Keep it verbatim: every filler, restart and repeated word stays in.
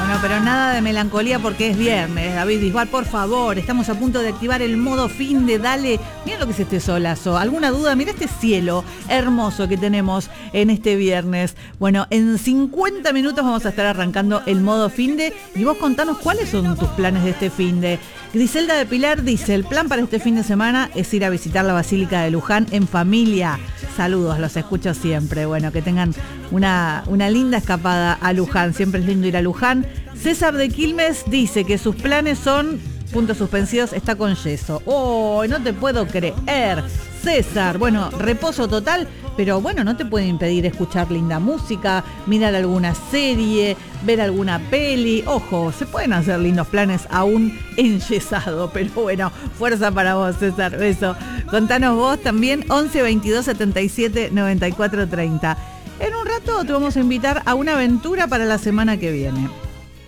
Bueno, pero nada de melancolía porque es viernes. David Bisbal, por favor, estamos a punto de activar el modo fin de dale. Mira lo que es este solazo. ¿Alguna duda? Mira este cielo hermoso que tenemos en este viernes. Bueno, en cincuenta minutos vamos a estar arrancando el modo fin de. Y vos contanos cuáles son tus planes de este fin de. Griselda de Pilar dice, el plan para este fin de semana es ir a visitar la Basílica de Luján en familia. Saludos, los escucho siempre. Bueno, que tengan una, una linda escapada a Luján. Siempre es lindo ir a Luján. César de Quilmes dice que sus planes son, puntos suspensivos, está con yeso. ¡Oh, no te puedo creer! César, bueno, reposo total, pero bueno, no te puede impedir escuchar linda música, mirar alguna serie, ver alguna peli. Ojo, se pueden hacer lindos planes aún enyesado, pero bueno, fuerza para vos, César, beso. Contanos vos también, once veintidós setenta y siete noventa y cuatro treinta. En un rato te vamos a invitar a una aventura para la semana que viene.